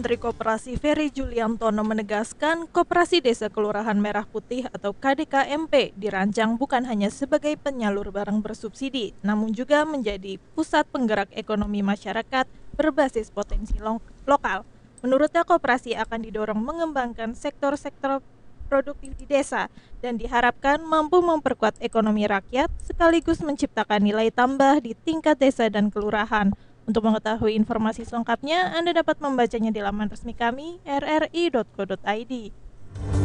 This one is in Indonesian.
Menteri Koperasi Ferry Juliantono menegaskan Koperasi Desa Kelurahan Merah Putih atau KDKMP dirancang bukan hanya sebagai penyalur barang bersubsidi, namun juga menjadi pusat penggerak ekonomi masyarakat berbasis potensi lokal. Menurutnya, koperasi akan didorong mengembangkan sektor-sektor produktif di desa dan diharapkan mampu memperkuat ekonomi rakyat sekaligus menciptakan nilai tambah di tingkat desa dan kelurahan. Untuk mengetahui informasi selengkapnya, Anda dapat membacanya di laman resmi kami rri.co.id.